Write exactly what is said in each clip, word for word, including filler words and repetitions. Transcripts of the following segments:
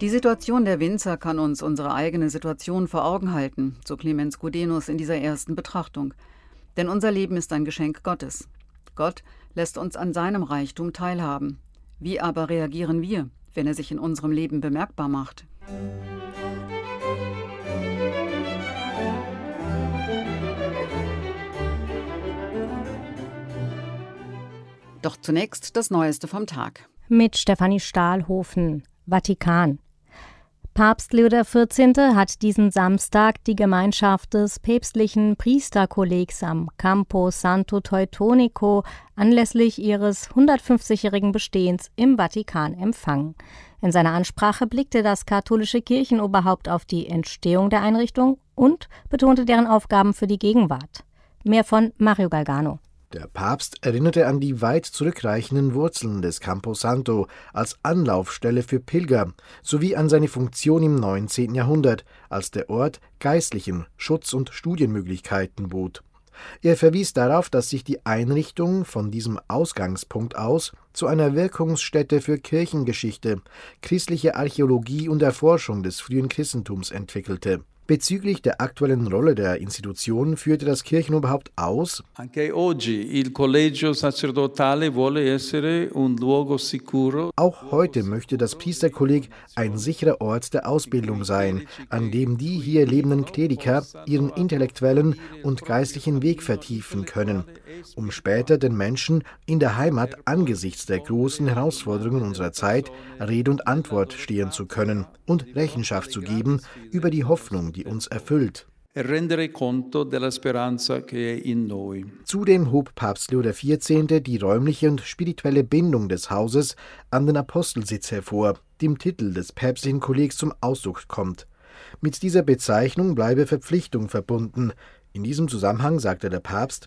Die Situation der Winzer kann uns unsere eigene Situation vor Augen halten, so Clemens Gudenus in dieser ersten Betrachtung. Denn unser Leben ist ein Geschenk Gottes. Gott lässt uns an seinem Reichtum teilhaben. Wie aber reagieren wir, wenn er sich in unserem Leben bemerkbar macht? Doch zunächst das Neueste vom Tag. Mit Stefanie Stahlhofen, Vatikan. Papst Leo der vierzehnte hat diesen Samstag die Gemeinschaft des päpstlichen Priesterkollegs am Campo Santo Teutonico anlässlich ihres hundertfünfzigjährigen Bestehens im Vatikan empfangen. In seiner Ansprache blickte das katholische Kirchenoberhaupt auf die Entstehung der Einrichtung und betonte deren Aufgaben für die Gegenwart. Mehr von Mario Galgano. Der Papst erinnerte an die weit zurückreichenden Wurzeln des Campo Santo als Anlaufstelle für Pilger sowie an seine Funktion im neunzehnten Jahrhundert, als der Ort geistlichen Schutz- und Studienmöglichkeiten bot. Er verwies darauf, dass sich die Einrichtung von diesem Ausgangspunkt aus zu einer Wirkungsstätte für Kirchengeschichte, christliche Archäologie und Erforschung des frühen Christentums entwickelte. Bezüglich der aktuellen Rolle der Institution führte das Kirchenoberhaupt aus: Auch heute möchte das Priesterkolleg ein sicherer Ort der Ausbildung sein, an dem die hier lebenden Kleriker ihren intellektuellen und geistlichen Weg vertiefen können, um später den Menschen in der Heimat angesichts der großen Herausforderungen unserer Zeit Rede und Antwort stehen zu können und Rechenschaft zu geben über die Hoffnung, die uns erfüllt. Zudem hob Papst Leo der vierzehnte die räumliche und spirituelle Bindung des Hauses an den Apostelsitz hervor, die im Titel des päpstlichen Kollegs zum Ausdruck kommt. Mit dieser Bezeichnung bleibe Verpflichtung verbunden. In diesem Zusammenhang sagte der Papst: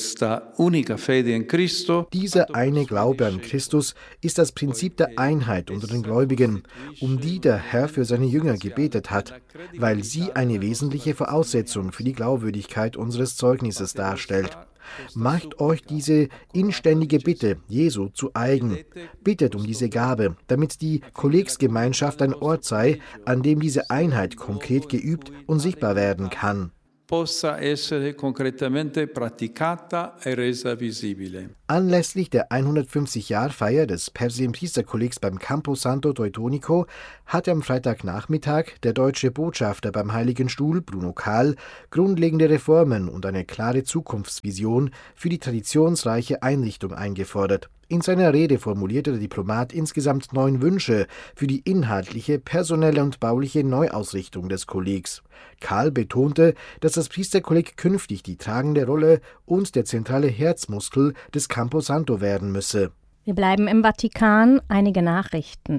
Dieser eine Glaube an Christus ist das Prinzip der Einheit unter den Gläubigen, um die der Herr für seine Jünger gebetet hat, weil sie eine wesentliche Voraussetzung für die Glaubwürdigkeit unseres Zeugnisses darstellt. Macht euch diese inständige Bitte Jesu zu eigen. Bittet um diese Gabe, damit die Kollegsgemeinschaft ein Ort sei, an dem diese Einheit konkret geübt und sichtbar werden kann. possa essere concretamente praticata e resa visibile. Anlässlich der hundertfünfzig-Jahr-Feier des päpstlichen Priesterkollegs beim Campo Santo Teutonico hatte am Freitagnachmittag der deutsche Botschafter beim Heiligen Stuhl, Bruno Kahl, grundlegende Reformen und eine klare Zukunftsvision für die traditionsreiche Einrichtung eingefordert. In seiner Rede formulierte der Diplomat insgesamt neun Wünsche für die inhaltliche, personelle und bauliche Neuausrichtung des Kollegs. Kahl betonte, dass das Priesterkolleg künftig die tragende Rolle und der zentrale Herzmuskel des Campo Santo werden müsse. Wir bleiben im Vatikan. Einige Nachrichten.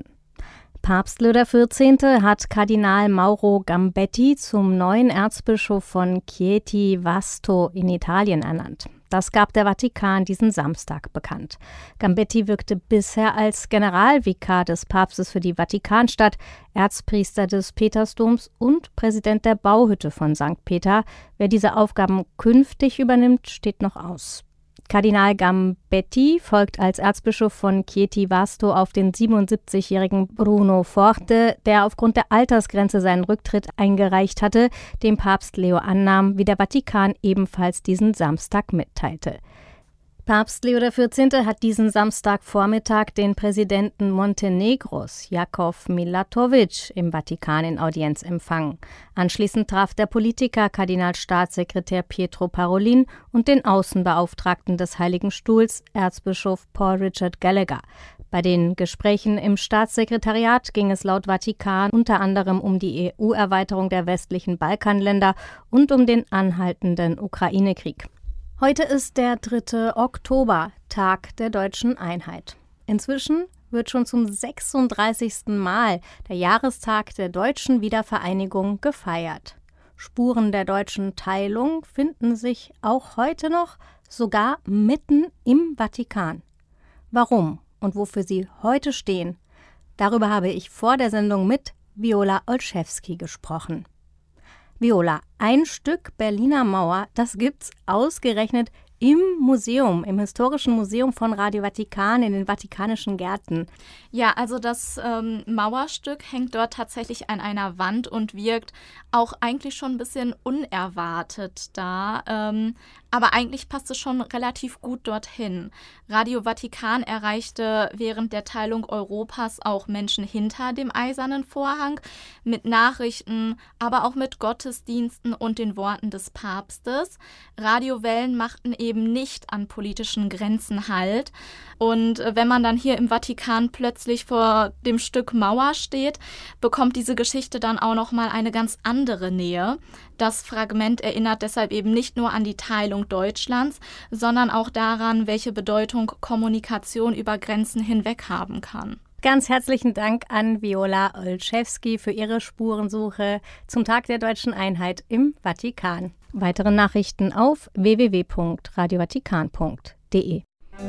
Papst Leo der vierzehnte hat Kardinal Mauro Gambetti zum neuen Erzbischof von Chieti Vasto in Italien ernannt. Das gab der Vatikan diesen Samstag bekannt. Gambetti wirkte bisher als Generalvikar des Papstes für die Vatikanstadt, Erzpriester des Petersdoms und Präsident der Bauhütte von Sankt Peter. Wer diese Aufgaben künftig übernimmt, steht noch aus. Kardinal Gambetti folgt als Erzbischof von Chieti Vasto auf den siebenundsiebzigjährigen Bruno Forte, der aufgrund der Altersgrenze seinen Rücktritt eingereicht hatte, den Papst Leo annahm, wie der Vatikan ebenfalls diesen Samstag mitteilte. Papst Leo der vierzehnte hat diesen Samstagvormittag den Präsidenten Montenegros, Jakov Milatovic, im Vatikan in Audienz empfangen. Anschließend traf der Politiker Kardinalstaatssekretär Pietro Parolin und den Außenbeauftragten des Heiligen Stuhls, Erzbischof Paul Richard Gallagher. Bei den Gesprächen im Staatssekretariat ging es laut Vatikan unter anderem um die E U-Erweiterung der westlichen Balkanländer und um den anhaltenden Ukraine-Krieg. Heute ist der dritte Oktober, Tag der deutschen Einheit. Inzwischen wird schon zum sechsunddreißigsten Mal der Jahrestag der deutschen Wiedervereinigung gefeiert. Spuren der deutschen Teilung finden sich auch heute noch, sogar mitten im Vatikan. Warum und wofür sie heute stehen, darüber habe ich vor der Sendung mit Viola Olszewski gesprochen. Viola, ein Stück Berliner Mauer, das gibt's ausgerechnet im Museum, im Historischen Museum von Radio Vatikan in den Vatikanischen Gärten. Ja, also das ähm, Mauerstück hängt dort tatsächlich an einer Wand und wirkt auch eigentlich schon ein bisschen unerwartet da. Ähm, aber eigentlich passt es schon relativ gut dorthin. Radio Vatikan erreichte während der Teilung Europas auch Menschen hinter dem Eisernen Vorhang mit Nachrichten, aber auch mit Gottesdiensten und den Worten des Papstes. Radiowellen machten eben nicht an politischen Grenzen Halt. Und wenn man dann hier im Vatikan plötzlich vor dem Stück Mauer steht, bekommt diese Geschichte dann auch nochmal eine ganz andere Nähe. Das Fragment erinnert deshalb eben nicht nur an die Teilung Deutschlands, sondern auch daran, welche Bedeutung Kommunikation über Grenzen hinweg haben kann. Ganz herzlichen Dank an Viola Olszewski für ihre Spurensuche zum Tag der deutschen Einheit im Vatikan. Weitere Nachrichten auf w w w punkt radio vatikan punkt d e.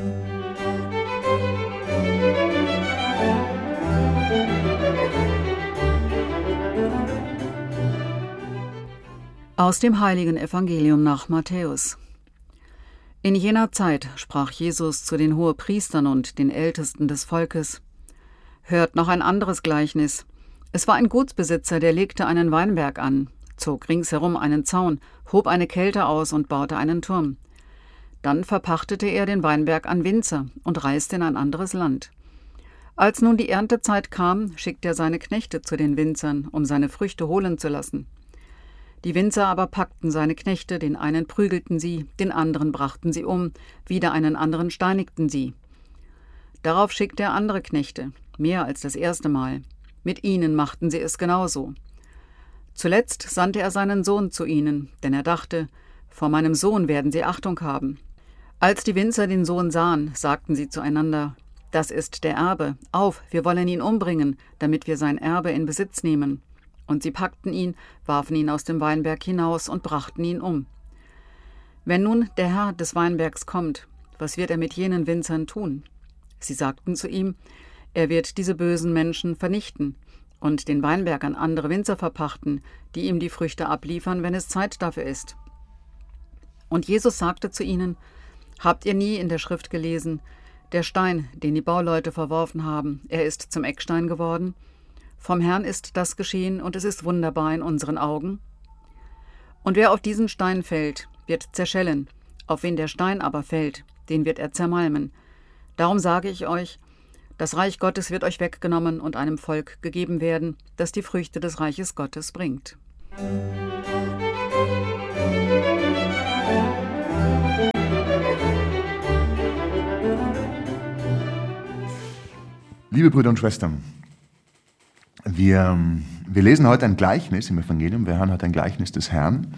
Aus dem heiligen Evangelium nach Matthäus. In jener Zeit sprach Jesus zu den Hohepriestern und den Ältesten des Volkes: Hört noch ein anderes Gleichnis. Es war ein Gutsbesitzer, der legte einen Weinberg an, zog ringsherum einen Zaun, hob eine Kälte aus und baute einen Turm. Dann verpachtete er den Weinberg an Winzer und reiste in ein anderes Land. Als nun die Erntezeit kam, schickte er seine Knechte zu den Winzern, um seine Früchte holen zu lassen. Die Winzer aber packten seine Knechte, den einen prügelten sie, den anderen brachten sie um, wieder einen anderen steinigten sie. Darauf schickte er andere Knechte, mehr als das erste Mal. Mit ihnen machten sie es genauso. Zuletzt sandte er seinen Sohn zu ihnen, denn er dachte, vor meinem Sohn werden sie Achtung haben. Als die Winzer den Sohn sahen, sagten sie zueinander: Das ist der Erbe, auf, wir wollen ihn umbringen, damit wir sein Erbe in Besitz nehmen. Und sie packten ihn, warfen ihn aus dem Weinberg hinaus und brachten ihn um. Wenn nun der Herr des Weinbergs kommt, was wird er mit jenen Winzern tun? Sie sagten zu ihm: Er wird diese bösen Menschen vernichten und den Weinberg an andere Winzer verpachten, die ihm die Früchte abliefern, wenn es Zeit dafür ist. Und Jesus sagte zu ihnen: Habt ihr nie in der Schrift gelesen, der Stein, den die Bauleute verworfen haben, er ist zum Eckstein geworden? Vom Herrn ist das geschehen, und es ist wunderbar in unseren Augen. Und wer auf diesen Stein fällt, wird zerschellen, auf wen der Stein aber fällt, den wird er zermalmen. Darum sage ich euch, das Reich Gottes wird euch weggenommen und einem Volk gegeben werden, das die Früchte des Reiches Gottes bringt. Liebe Brüder und Schwestern, wir, wir lesen heute ein Gleichnis im Evangelium, wir hören heute ein Gleichnis des Herrn,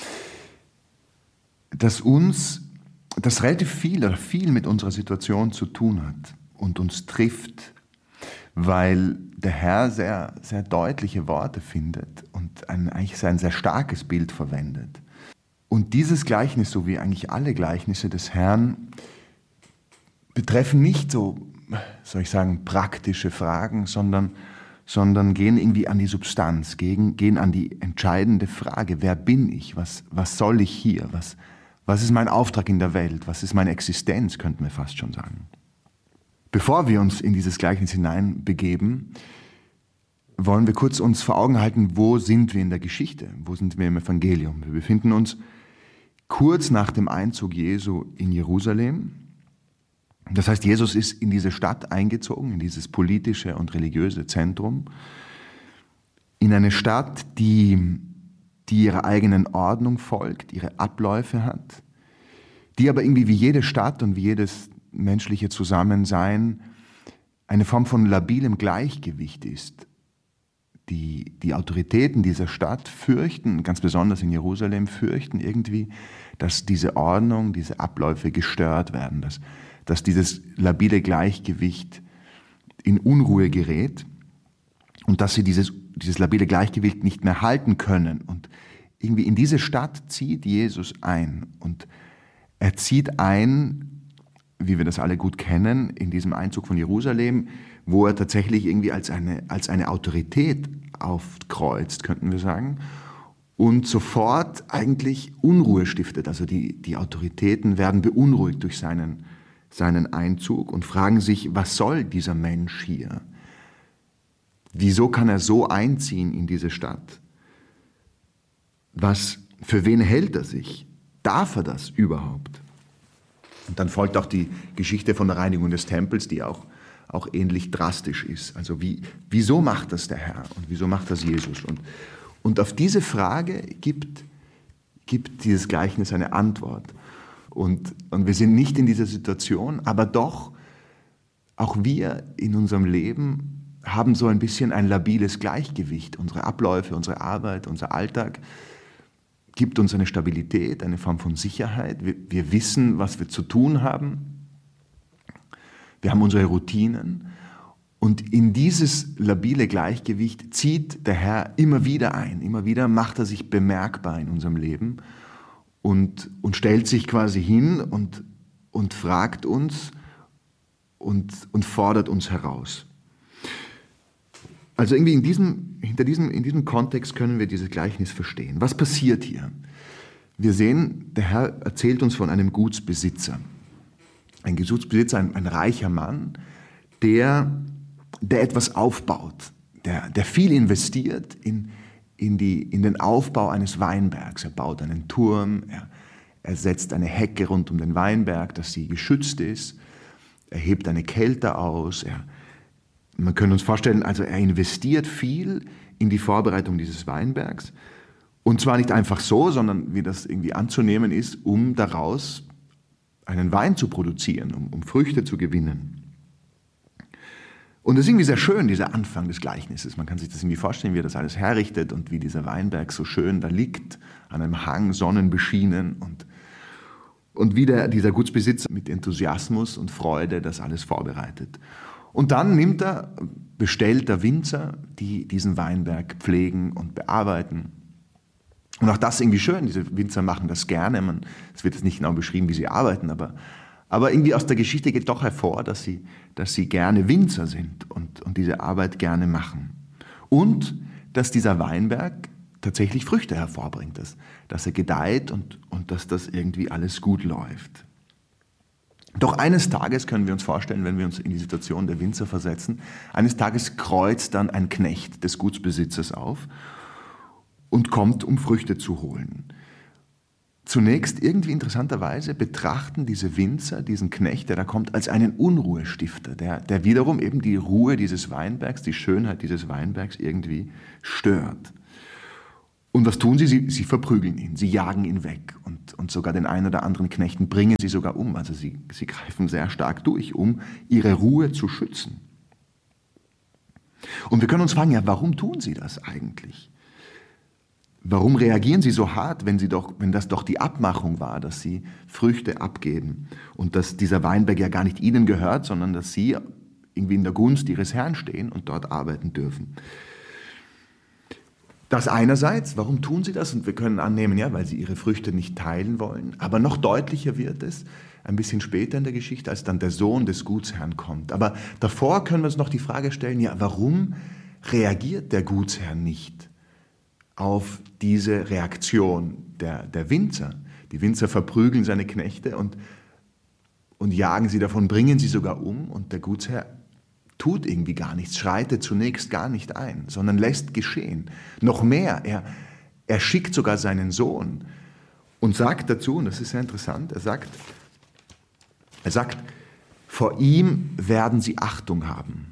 das uns, das relativ viel oder viel mit unserer Situation zu tun hat und uns trifft, weil der Herr sehr, sehr deutliche Worte findet und ein, eigentlich ein sehr starkes Bild verwendet. Und dieses Gleichnis, so wie eigentlich alle Gleichnisse des Herrn, betreffen nicht so, soll ich sagen, praktische Fragen, sondern, sondern gehen irgendwie an die Substanz, gehen, gehen an die entscheidende Frage: Wer bin ich? Was, was soll ich hier? Was, was ist mein Auftrag in der Welt? Was ist meine Existenz, könnten wir fast schon sagen. Bevor wir uns in dieses Gleichnis hineinbegeben, wollen wir kurz uns vor Augen halten, wo sind wir in der Geschichte? Wo sind wir im Evangelium? Wir befinden uns kurz nach dem Einzug Jesu in Jerusalem. Das heißt, Jesus ist in diese Stadt eingezogen, in dieses politische und religiöse Zentrum, in eine Stadt, die, die ihrer eigenen Ordnung folgt, ihre Abläufe hat, die aber irgendwie wie jede Stadt und wie jedes menschliche Zusammensein eine Form von labilem Gleichgewicht ist. Die, die Autoritäten dieser Stadt fürchten, ganz besonders in Jerusalem, fürchten irgendwie, dass diese Ordnung, diese Abläufe gestört werden, dass dass dieses labile Gleichgewicht in Unruhe gerät und dass sie dieses, dieses labile Gleichgewicht nicht mehr halten können. Und irgendwie in diese Stadt zieht Jesus ein. Und er zieht ein, wie wir das alle gut kennen, in diesem Einzug von Jerusalem, wo er tatsächlich irgendwie als eine, als eine Autorität aufkreuzt, könnten wir sagen. und sofort eigentlich Unruhe stiftet. Also die, die Autoritäten werden beunruhigt durch seinen, seinen Einzug und fragen sich, was soll dieser Mensch hier? Wieso kann er so einziehen in diese Stadt? Was, für wen hält er sich? Darf er das überhaupt? Und dann folgt auch die Geschichte von der Reinigung des Tempels, die auch, auch ähnlich drastisch ist. Also wie, wieso macht das der Herr und wieso macht das Jesus? Und, und auf diese Frage gibt, gibt dieses Gleichnis eine Antwort. Und, und wir sind nicht in dieser Situation, aber doch, auch wir in unserem Leben haben so ein bisschen ein labiles Gleichgewicht. Unsere Abläufe, unsere Arbeit, unser Alltag gibt uns eine Stabilität, eine Form von Sicherheit. Wir, wir wissen, was wir zu tun haben. Wir haben unsere Routinen. Und in dieses labile Gleichgewicht zieht der Herr immer wieder ein. Immer wieder macht er sich bemerkbar in unserem Leben und, und stellt sich quasi hin und, und fragt uns und, und fordert uns heraus. Also irgendwie in diesem, hinter diesem, in diesem Kontext können wir dieses Gleichnis verstehen. Was passiert hier? Wir sehen, der Herr erzählt uns von einem Gutsbesitzer. Ein Gutsbesitzer, ein, ein reicher Mann, der, der etwas aufbaut, der, der viel investiert in, in, die, in den Aufbau eines Weinbergs. Er baut einen Turm, er, er setzt eine Hecke rund um den Weinberg, dass sie geschützt ist. Er hebt eine Kelter aus, er Man kann uns vorstellen, also er investiert viel in die Vorbereitung dieses Weinbergs. Und zwar nicht einfach so, sondern wie das irgendwie anzunehmen ist, um daraus einen Wein zu produzieren, um, um Früchte zu gewinnen. Und das ist irgendwie sehr schön, dieser Anfang des Gleichnisses. Man kann sich das irgendwie vorstellen, wie er das alles herrichtet und wie dieser Weinberg so schön da liegt, an einem Hang, sonnenbeschienen und, und wie der, dieser Gutsbesitzer mit Enthusiasmus und Freude das alles vorbereitet. Und dann nimmt er, bestellt der Winzer, die diesen Weinberg pflegen und bearbeiten. Und auch das ist irgendwie schön, diese Winzer machen das gerne. Man, es wird jetzt nicht genau beschrieben, wie sie arbeiten, aber, aber irgendwie aus der Geschichte geht doch hervor, dass sie, dass sie gerne Winzer sind und, und diese Arbeit gerne machen. Und dass dieser Weinberg tatsächlich Früchte hervorbringt, dass, dass er gedeiht und, und dass das irgendwie alles gut läuft. Doch eines Tages können wir uns vorstellen, wenn wir uns in die Situation der Winzer versetzen, eines Tages kreuzt dann ein Knecht des Gutsbesitzers auf und kommt, um Früchte zu holen. Zunächst irgendwie interessanterweise betrachten diese Winzer diesen Knecht, der da kommt, als einen Unruhestifter, der, der wiederum eben die Ruhe dieses Weinbergs, die Schönheit dieses Weinbergs irgendwie stört. Und was tun sie? sie? Sie verprügeln ihn, sie jagen ihn weg und, und sogar den einen oder anderen Knechten bringen sie sogar um. Also sie, sie greifen sehr stark durch, um ihre Ruhe zu schützen. Und wir können uns fragen, ja, warum tun sie das eigentlich? Warum reagieren sie so hart, wenn, sie doch, wenn das doch die Abmachung war, dass sie Früchte abgeben und dass dieser Weinberg ja gar nicht ihnen gehört, sondern dass sie irgendwie in der Gunst ihres Herrn stehen und dort arbeiten dürfen? Das einerseits, warum tun sie das? Und wir können annehmen, ja, weil sie ihre Früchte nicht teilen wollen. Aber noch deutlicher wird es ein bisschen später in der Geschichte, als dann der Sohn des Gutsherrn kommt. Aber davor können wir uns noch die Frage stellen, ja, warum reagiert der Gutsherr nicht auf diese Reaktion der, der Winzer? Die Winzer verprügeln seine Knechte und, und jagen sie davon, bringen sie sogar um. Und der Gutsherr tut irgendwie gar nichts, schreitet zunächst gar nicht ein, sondern lässt geschehen. Noch mehr, er, er schickt sogar seinen Sohn und sagt dazu, und das ist sehr interessant, er sagt, er sagt, vor ihm werden sie Achtung haben.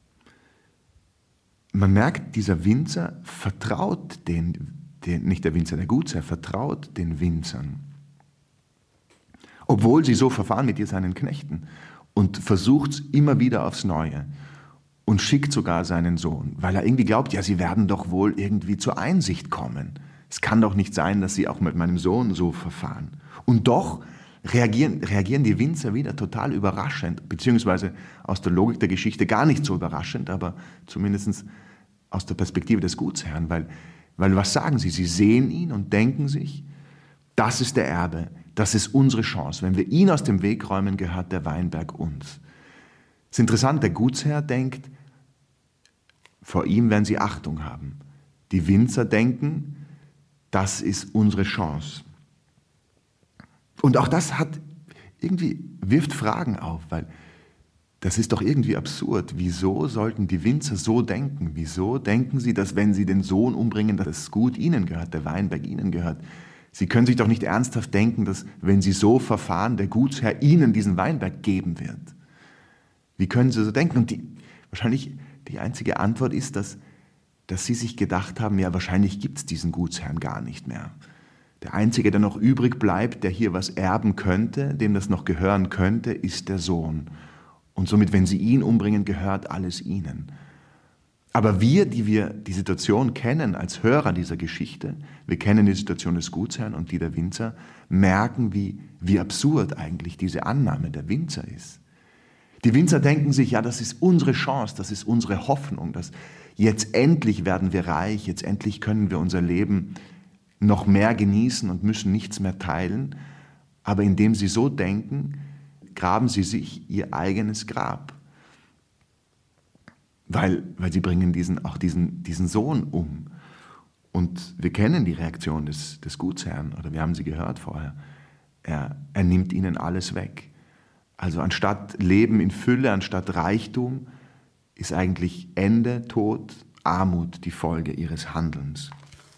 Man merkt, dieser Winzer vertraut den, den, nicht der Winzer, der Gutsherr vertraut den Winzern. Obwohl sie so verfahren mit seinen Knechten. Und versucht es immer wieder aufs Neue und schickt sogar seinen Sohn, weil er irgendwie glaubt, ja, sie werden doch wohl irgendwie zur Einsicht kommen. Es kann doch nicht sein, dass sie auch mit meinem Sohn so verfahren. Und doch reagieren, reagieren die Winzer wieder total überraschend, beziehungsweise aus der Logik der Geschichte gar nicht so überraschend, aber zumindest aus der Perspektive des Gutsherrn, weil, weil was sagen sie? Sie sehen ihn und denken sich, das ist der Erbe, das ist unsere Chance. Wenn wir ihn aus dem Weg räumen, gehört der Weinberg uns. Es ist interessant, der Gutsherr denkt, vor ihm werden sie Achtung haben. Die Winzer denken, das ist unsere Chance. Und auch das hat irgendwie, wirft Fragen auf, weil das ist doch irgendwie absurd. Wieso sollten die Winzer so denken? Wieso denken sie, dass wenn sie den Sohn umbringen, dass das Gut ihnen gehört, der Weinberg ihnen gehört? Sie können sich doch nicht ernsthaft denken, dass wenn sie so verfahren, der Gutsherr ihnen diesen Weinberg geben wird. Wie können sie so denken? Und die, wahrscheinlich die einzige Antwort ist, dass, dass sie sich gedacht haben, ja, wahrscheinlich gibt es diesen Gutsherrn gar nicht mehr. Der Einzige, der noch übrig bleibt, der hier was erben könnte, dem das noch gehören könnte, ist der Sohn. Und somit, wenn sie ihn umbringen, gehört alles ihnen. Aber wir, die wir die Situation kennen als Hörer dieser Geschichte, wir kennen die Situation des Gutsherrn und die der Winzer, merken, wie, wie absurd eigentlich diese Annahme der Winzer ist. Die Winzer denken sich, ja, das ist unsere Chance, das ist unsere Hoffnung, dass jetzt endlich werden wir reich, jetzt endlich können wir unser Leben noch mehr genießen und müssen nichts mehr teilen. Aber indem sie so denken, graben sie sich ihr eigenes Grab. Weil, weil sie bringen diesen, auch diesen, diesen Sohn um. Und wir kennen die Reaktion des, des Gutsherrn, oder wir haben sie gehört vorher. Er, er nimmt ihnen alles weg. Also anstatt Leben in Fülle, anstatt Reichtum, ist eigentlich Ende, Tod, Armut die Folge ihres Handelns.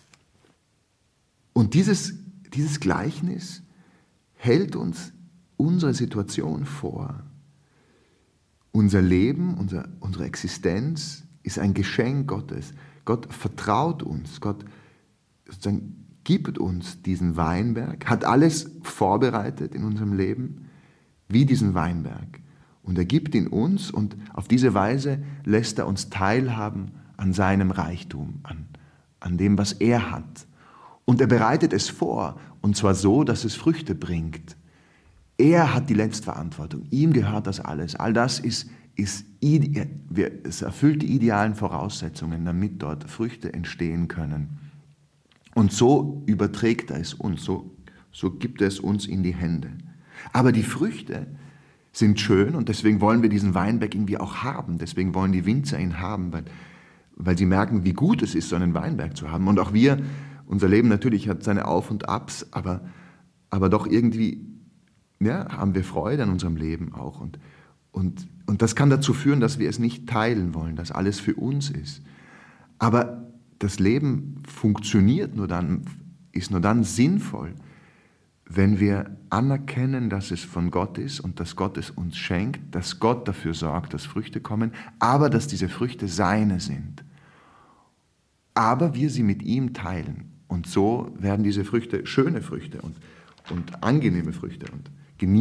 Und dieses, dieses Gleichnis hält uns unsere Situation vor. Unser Leben, unser, unsere Existenz ist ein Geschenk Gottes. Gott vertraut uns, Gott sozusagen gibt uns diesen Weinberg, hat alles vorbereitet in unserem Leben, wie diesen Weinberg. Und er gibt ihn uns und auf diese Weise lässt er uns teilhaben an seinem Reichtum, an, an dem, was er hat. Und er bereitet es vor, und zwar so, dass es Früchte bringt. Er hat die Letztverantwortung, ihm gehört das alles. All das ist, ist es erfüllt die idealen Voraussetzungen, damit dort Früchte entstehen können. Und so überträgt er es uns, so, so gibt er es uns in die Hände. Aber die Früchte sind schön und deswegen wollen wir diesen Weinberg irgendwie auch haben. Deswegen wollen die Winzer ihn haben, weil, weil sie merken, wie gut es ist, so einen Weinberg zu haben. Und auch wir, unser Leben natürlich hat seine Auf und Abs, aber, aber doch irgendwie ja, haben wir Freude an unserem Leben auch. Und, und, und das kann dazu führen, dass wir es nicht teilen wollen, dass alles für uns ist. Aber das Leben funktioniert nur dann, ist nur dann sinnvoll, wenn wir anerkennen, dass es von Gott ist und dass Gott es uns schenkt, dass Gott dafür sorgt, dass Früchte kommen, aber dass diese Früchte seine sind. Aber wir sie mit ihm teilen. Und so werden diese Früchte schöne Früchte und, und angenehme Früchte. Und